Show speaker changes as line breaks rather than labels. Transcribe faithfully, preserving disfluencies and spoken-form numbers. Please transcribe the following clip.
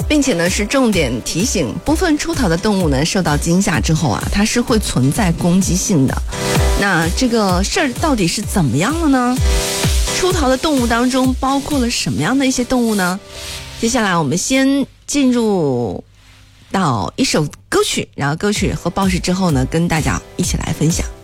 并且呢是重点提醒，部分出逃的动物呢受到惊吓之后啊，它是会存在攻击性的。那这个事儿到底是怎么样了呢？出逃的动物当中包括了什么样的一些动物呢？接下来我们先进入到一首歌曲，然后歌曲和报时之后呢，跟大家一起来分享。